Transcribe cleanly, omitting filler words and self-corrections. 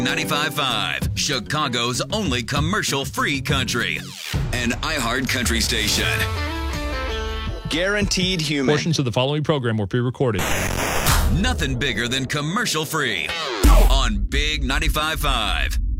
95.5, Chicago's only commercial-free country. An iHeart country station. Guaranteed human. Portions of the following program were pre-recorded. Nothing bigger than commercial-free on Big 95.5.